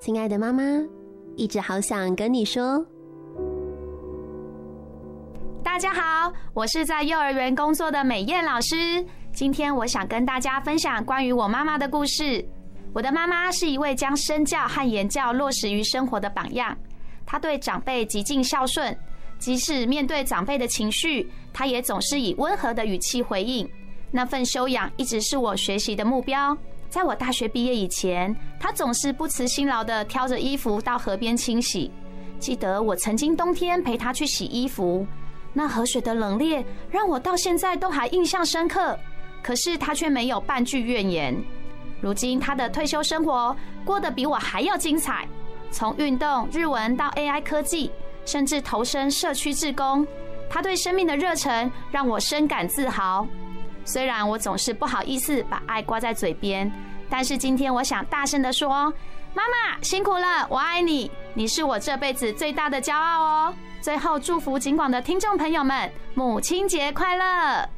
亲爱的妈妈，一直好想跟你说。 大家好，我是在幼儿园工作的美燕老师。今天我想跟大家分享关于我妈妈的故事。我的妈妈是一位将身教和言教落实于生活的榜样。她对长辈极尽孝顺，即使面对长辈的情绪，她也总是以温和的语气回应。那份修养一直是我学习的目标。在我大学毕业以前，她总是不辞辛劳地挑着衣服到河边清洗。记得我曾经冬天陪她去洗衣服，那河水的冷冽让我到现在都还印象深刻。可是她却没有半句怨言。如今她的退休生活过得比我还要精彩，从运动、日文到 AI 科技，甚至投身社区志工，她对生命的热忱让我深感自豪。虽然我总是不好意思把爱挂在嘴边，但是今天我想大声地说，妈妈辛苦了，我爱你，你是我这辈子最大的骄傲哦。最后祝福警广的听众朋友们母亲节快乐。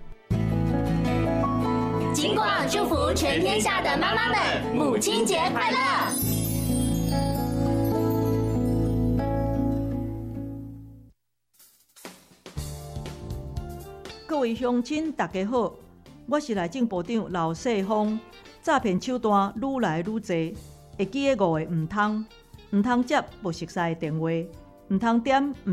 警广祝福全天下的妈妈们母亲节快乐。 各位乡亲大家好，我是内政部长刘世芳。诈骗手段愈来愈多，会记得5个唔通接不熟悉的电话，唔通点